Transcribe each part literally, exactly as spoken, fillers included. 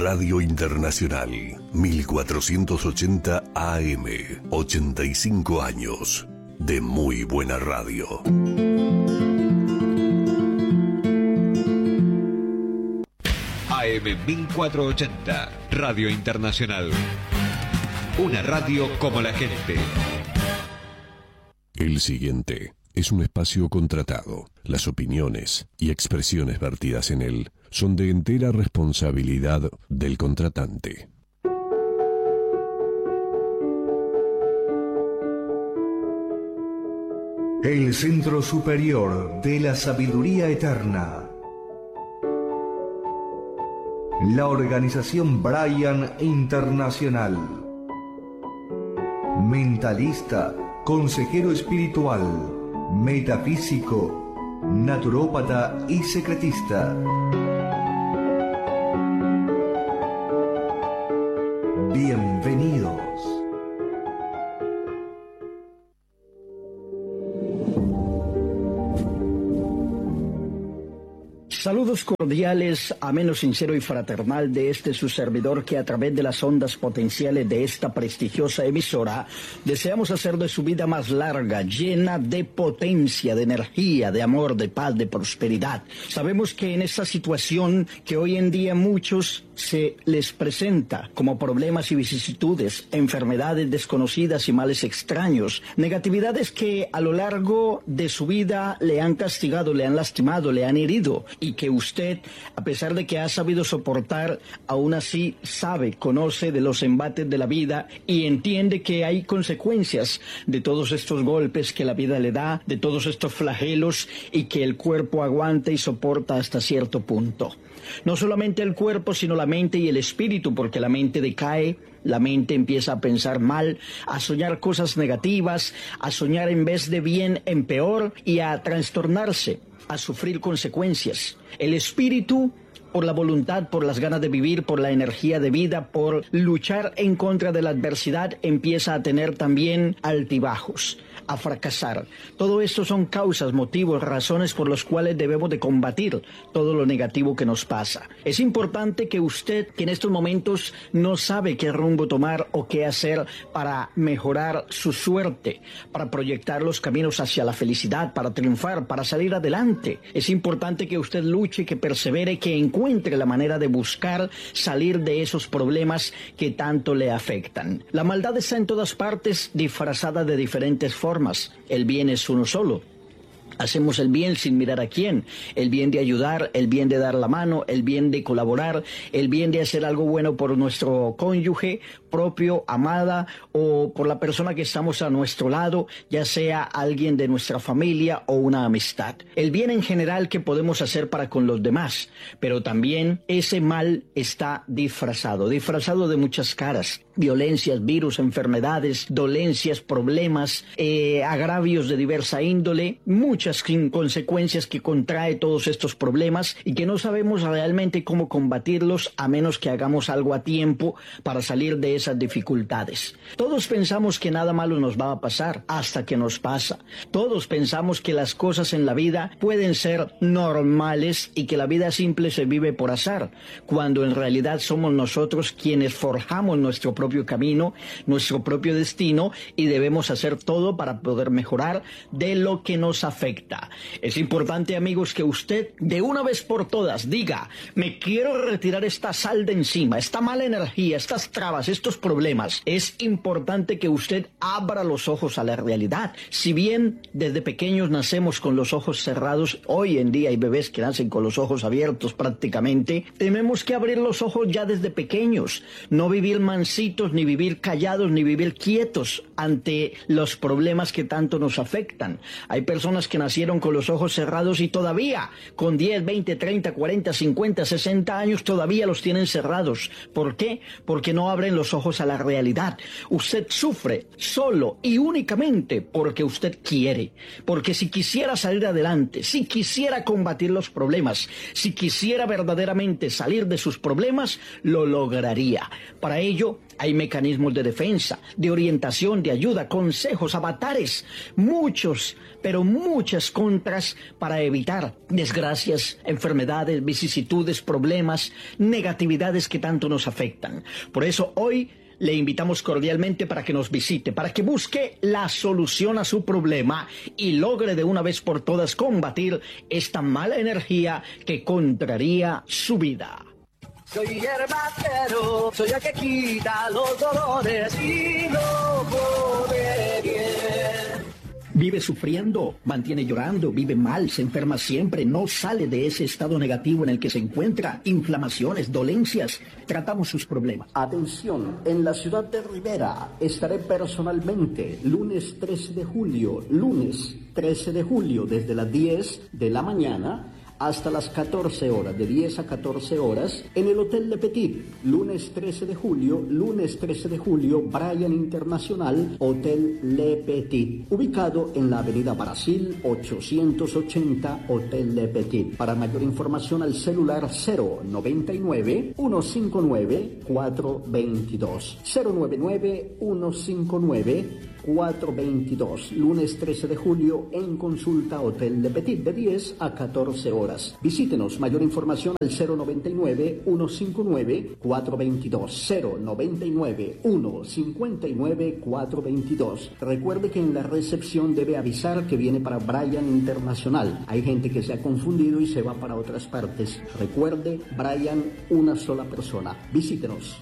Radio Internacional, mil cuatrocientos ochenta A M, ochenta y cinco años de muy buena radio. A M mil cuatrocientos ochenta, Radio Internacional. Una radio como la gente. El siguiente es un espacio contratado. Las opiniones y expresiones vertidas en él son de entera responsabilidad del contratante. El Centro Superior de la Sabiduría Eterna. La Organización Brian Internacional. Mentalista, consejero espiritual, metafísico, naturópata y secretista. Bienvenidos. Saludos cordiales, ameno, sincero y fraternal de este su servidor que a través de las ondas potenciales de esta prestigiosa emisora deseamos hacer de su vida más larga, llena de potencia, de energía, de amor, de paz, de prosperidad. Sabemos que en esta situación que hoy en día muchos se les presenta como problemas y vicisitudes, enfermedades desconocidas y males extraños, negatividades que a lo largo de su vida le han castigado, le han lastimado, le han herido, y que usted, a pesar de que ha sabido soportar, aún así sabe, conoce de los embates de la vida y entiende que hay consecuencias de todos estos golpes que la vida le da, de todos estos flagelos, y que el cuerpo aguanta y soporta hasta cierto punto. No solamente el cuerpo, sino la mente y el espíritu, porque la mente decae, la mente empieza a pensar mal, a soñar cosas negativas, a soñar en vez de bien en peor y a trastornarse, a sufrir consecuencias. El espíritu, por la voluntad, por las ganas de vivir, por la energía de vida, por luchar en contra de la adversidad, empieza a tener también altibajos, a fracasar. Todo esto son causas, motivos, razones por los cuales debemos de combatir todo lo negativo que nos pasa. Es importante que usted, que en estos momentos no sabe qué rumbo tomar o qué hacer para mejorar su suerte, para proyectar los caminos hacia la felicidad, para triunfar, para salir adelante, es importante que usted luche, que persevere, que encuentre la manera de buscar salir de esos problemas que tanto le afectan. La maldad está en todas partes, disfrazada de diferentes formas. El bien es uno solo. Hacemos el bien sin mirar a quién, el bien de ayudar, el bien de dar la mano, el bien de colaborar, el bien de hacer algo bueno por nuestro cónyuge propio, amada, o por la persona que estamos a nuestro lado, ya sea alguien de nuestra familia o una amistad. El bien en general que podemos hacer para con los demás, pero también ese mal está disfrazado, disfrazado de muchas caras. Violencias, virus, enfermedades, dolencias, problemas, eh, agravios de diversa índole, muchas consecuencias que contrae todos estos problemas y que no sabemos realmente cómo combatirlos a menos que hagamos algo a tiempo para salir de esas dificultades. Todos pensamos que nada malo nos va a pasar hasta que nos pasa. Todos pensamos que las cosas en la vida pueden ser normales y que la vida simple se vive por azar, cuando en realidad somos nosotros quienes forjamos nuestro propio propio camino, nuestro propio destino, y debemos hacer todo para poder mejorar de lo que nos afecta. Es importante, amigos, que usted de una vez por todas diga: me quiero retirar esta sal de encima, esta mala energía, estas trabas, estos problemas. Es importante que usted abra los ojos a la realidad. Si bien desde pequeños nacemos con los ojos cerrados, hoy en día hay bebés que nacen con los ojos abiertos prácticamente. Tenemos que abrir los ojos ya desde pequeños, no vivir mansitos, ni vivir callados, ni vivir quietos ante los problemas que tanto nos afectan. Hay personas que nacieron con los ojos cerrados y todavía con diez, veinte, treinta, cuarenta, cincuenta, sesenta años todavía los tienen cerrados. ¿Por qué? Porque no abren los ojos a la realidad. Usted sufre solo y únicamente porque usted quiere. Porque si quisiera salir adelante, si quisiera combatir los problemas, si quisiera verdaderamente salir de sus problemas, lo lograría. Para ello, hay mecanismos de defensa, de orientación, de ayuda, consejos, avatares, muchos, pero muchas muchas contras para evitar desgracias, enfermedades, vicisitudes, problemas, negatividades que tanto nos afectan. Por eso hoy le invitamos cordialmente para que nos visite, para que busque la solución a su problema y logre de una vez por todas combatir esta mala energía que contraría su vida. Soy hierbacero, soy el que quita los dolores y no pone bien. Vive sufriendo, mantiene llorando, vive mal, se enferma siempre, no sale de ese estado negativo en el que se encuentra, inflamaciones, dolencias. Tratamos sus problemas. Atención, en la ciudad de Rivera estaré personalmente lunes trece de julio, lunes trece de julio desde las diez de la mañana hasta las catorce horas, de diez a catorce horas, en el Hotel Le Petit, lunes trece de julio, lunes trece de julio, Bryan Internacional, Hotel Le Petit, ubicado en la avenida Brasil ochocientos ochenta, Hotel Le Petit. Para mayor información al celular cero noventa y nueve, ciento cincuenta y nueve, cuatrocientos veintidós, cero noventa y nueve, ciento cincuenta y nueve, cuatrocientos veintidós, lunes trece de julio en consulta Hotel Le Petit de diez a catorce horas. Visítenos, mayor información al cero noventa y nueve, ciento cincuenta y nueve, cuatrocientos veintidós, cero noventa y nueve, ciento cincuenta y nueve, cuatrocientos veintidós. Recuerde que en la recepción debe avisar que viene para Bryan Internacional. Hay gente que se ha confundido y se va para otras partes. Recuerde, Bryan, una sola persona. Visítenos.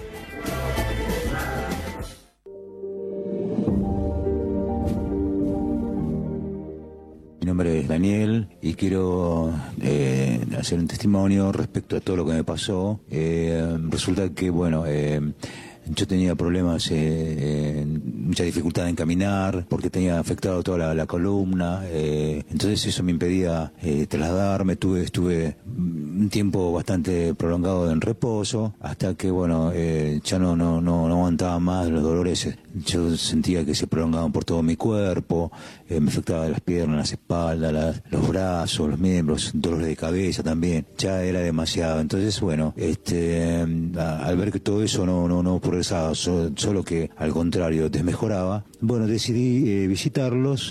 Mi nombre es Daniel y quiero eh, hacer un testimonio respecto a todo lo que me pasó. Eh, resulta que, bueno, eh, yo tenía problemas, eh, eh, mucha dificultad en caminar, porque tenía afectado toda la, la columna, eh, entonces eso me impedía eh, trasladarme, tuve, estuve un tiempo bastante prolongado en reposo, hasta que, bueno, eh, ya no, no, no, no aguantaba más los dolores, yo sentía que se prolongaban por todo mi cuerpo, eh, me afectaba las piernas, las espaldas, las, los brazos, los miembros, dolores de cabeza también, ya era demasiado. Entonces, bueno, este, a, al ver que todo eso no, no, no progresaba, solo, solo que al contrario desmejoraba, bueno, decidí eh, visitarlos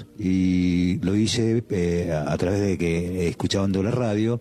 y lo hice eh, a, a través de que escuchando la radio.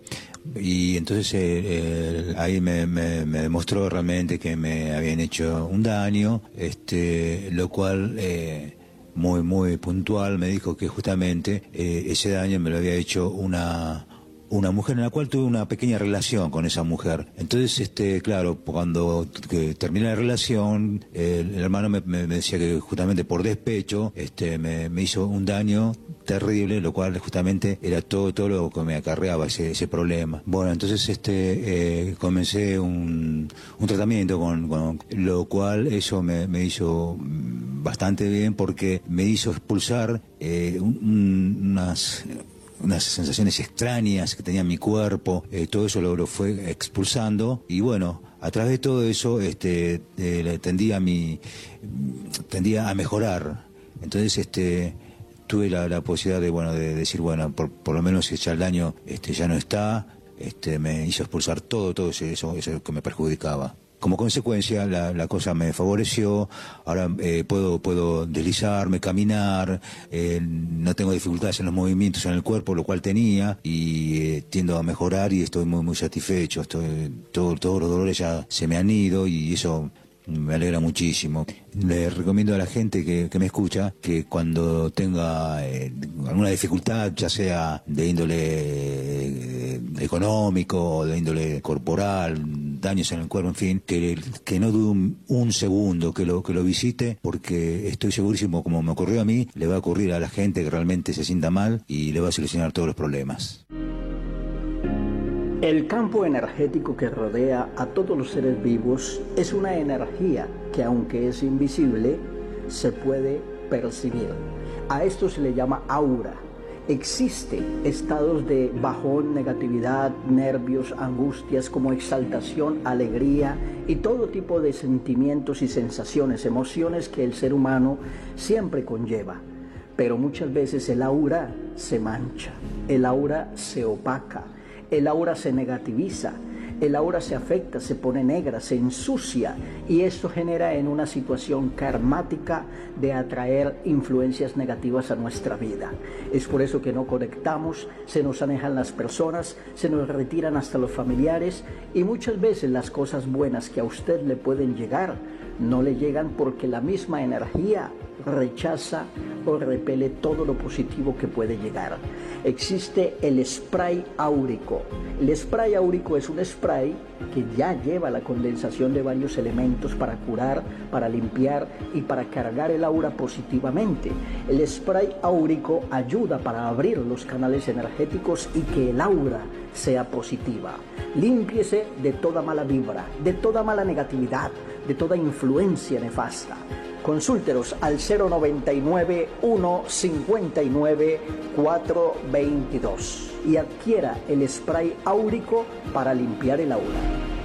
Y entonces eh, eh, ahí me, me, me demostró realmente que me habían hecho un daño, este, lo cual eh, muy muy puntual me dijo que justamente eh, ese daño me lo había hecho una una mujer en la cual tuve una pequeña relación con esa mujer. Entonces, este, claro, cuando que terminé la relación, el, el hermano me, me, me decía que justamente por despecho, este, me, me hizo un daño terrible, lo cual justamente era todo todo lo que me acarreaba ese, ese problema. Bueno, entonces este eh, comencé un, un tratamiento con, con lo cual eso me, me hizo bastante bien, porque me hizo expulsar eh, un, un, unas unas sensaciones extrañas que tenía en mi cuerpo, eh, todo eso lo, lo fue expulsando, y bueno, a través de todo eso este eh, tendía a mi tendía a mejorar. Entonces este tuve la, la posibilidad de bueno de decir bueno por, por lo menos ya el daño este ya no está, este me hizo expulsar todo todo eso eso, eso que me perjudicaba. Como consecuencia, la, la cosa me favoreció. Ahora eh, puedo puedo deslizarme, caminar, eh, no tengo dificultades en los movimientos en el cuerpo, lo cual tenía, y eh, tiendo a mejorar y estoy muy muy satisfecho. Estoy, todo, todos los dolores ya se me han ido y eso me alegra muchísimo. Le recomiendo a la gente que, que me escucha que cuando tenga eh, alguna dificultad, ya sea de índole eh, económico o de índole corporal, daños en el cuerpo, en fin, que, que no dude un, un segundo, que lo, que lo visite, porque estoy segurísimo, como me ocurrió a mí, le va a ocurrir a la gente que realmente se sienta mal y le va a solucionar todos los problemas. El campo energético que rodea a todos los seres vivos es una energía que, aunque es invisible, se puede percibir. A esto se le llama aura. Existen estados de bajón, negatividad, nervios, angustias, como exaltación, alegría y todo tipo de sentimientos y sensaciones, emociones que el ser humano siempre conlleva. Pero muchas veces el aura se mancha, el aura se opaca, el aura se negativiza, el aura se afecta, se pone negra, se ensucia y esto genera en una situación karmática de atraer influencias negativas a nuestra vida. Es por eso que no conectamos, se nos alejan las personas, se nos retiran hasta los familiares y muchas veces las cosas buenas que a usted le pueden llegar no le llegan porque la misma energía rechaza o repele todo lo positivo que puede llegar. Existe el spray áurico. El spray áurico es un spray que ya lleva la condensación de varios elementos para curar, para limpiar y para cargar el aura positivamente. El spray áurico ayuda para abrir los canales energéticos y que el aura sea positiva. Límpiese de toda mala vibra, de toda mala negatividad, de toda influencia nefasta. Consúltenos al cero noventa y nueve, uno cincuenta y nueve, cuatro veintidós y adquiera el spray áurico para limpiar el aura.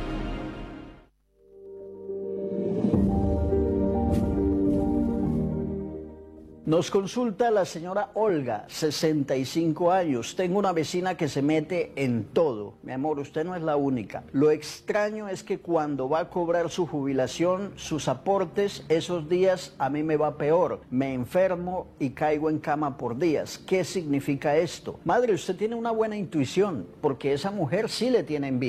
Nos consulta la señora Olga, sesenta y cinco años. Tengo una vecina que se mete en todo. Mi amor, usted no es la única. Lo extraño es que cuando va a cobrar su jubilación, sus aportes, esos días a mí me va peor. Me enfermo y caigo en cama por días. ¿Qué significa esto? Madre, usted tiene una buena intuición, porque esa mujer sí le tiene envidia.